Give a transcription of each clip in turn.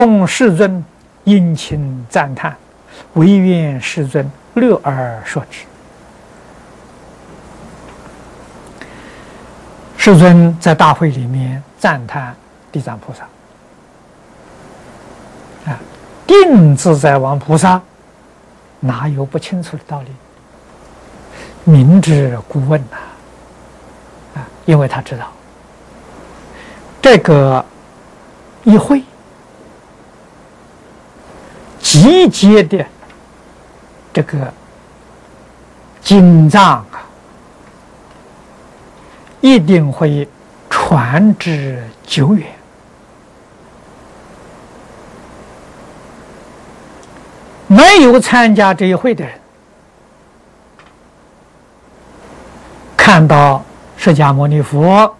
众世尊殷勤赞叹，唯愿世尊乐而说之。世尊在大会里面赞叹地藏菩萨，定自在王菩萨哪有不清楚的道理？明知故问呐，因为他知道这个一会集结的这个经藏一定会传至久远。没有参加这一会的人，看到释迦牟尼佛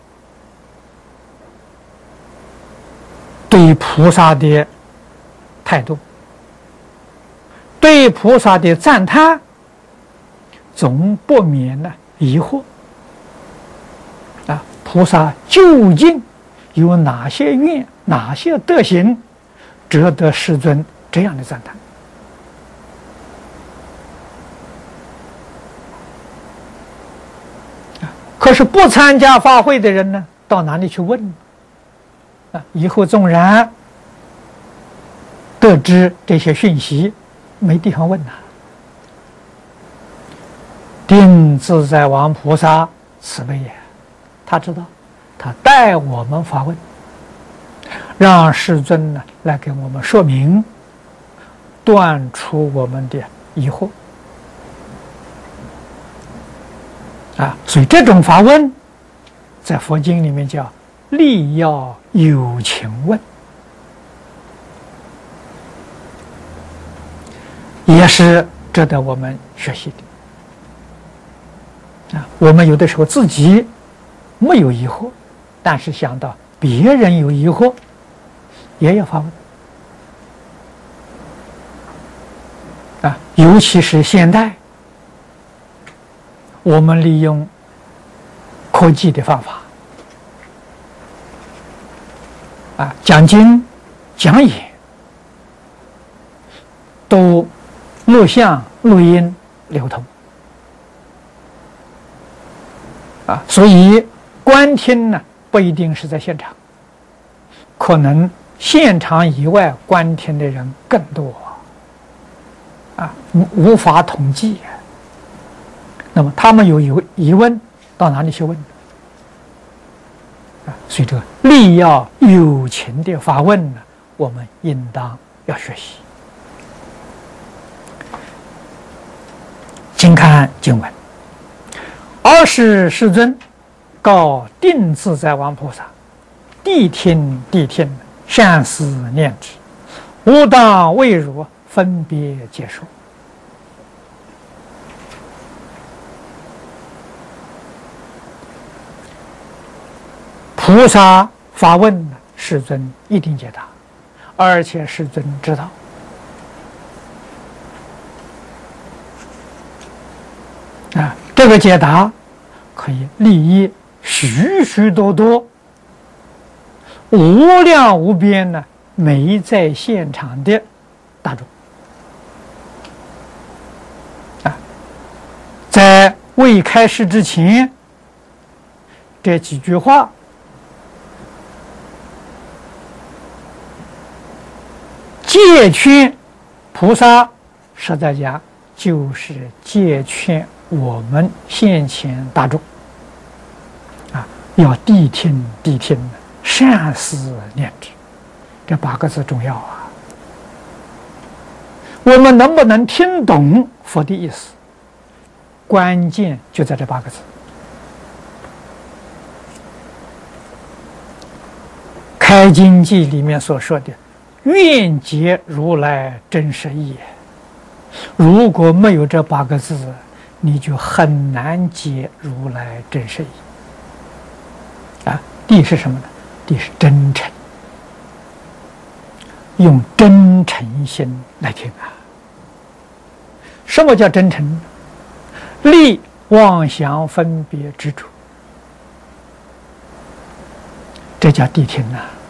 对菩萨的态度，对菩萨的赞叹，总不免呢疑惑。菩萨究竟有哪些愿、哪些德行，值得世尊这样的赞叹？可是不参加法会的人呢，到哪里去问呢？以后纵然得知这些讯息，没地方问呐。定自在王菩萨慈悲也，他知道，他代我们发问，让世尊呢来给我们说明，断除我们的疑惑。所以这种发问，在佛经里面叫力要有情问，也是值得我们学习的。我们有的时候自己没有疑惑，但是想到别人有疑惑，也要发问。尤其是现代，我们利用科技的方法，讲经、讲演，都录像、录音流通，所以观听呢不一定是在现场，可能现场以外观听的人更多，无法统计。那么他们有疑问，到哪里去问？所以这个力要有情的发问呢，我们应当要学习。请看经文：尔时世尊告定自在王菩萨：谛听，谛听，善思念之，吾当为汝分别解说。菩萨发问，世尊一定解答，而且世尊知道。这个解答可以利益许许多多、无量无边的没在现场的大众。在未开示之前，这几句话戒劝菩萨，实在讲就是戒劝我们现前大众，要谛听，谛听，善思念之，这8个字重要啊！我们能不能听懂佛的意思？关键就在这8个字。开经记里面所说的愿解如来真实义，如果没有这8个字，你就很难解如来真实义。谛是什么呢？谛是真诚，用真诚心来听啊。什么叫真诚？离妄想分别执着，这叫谛听啊。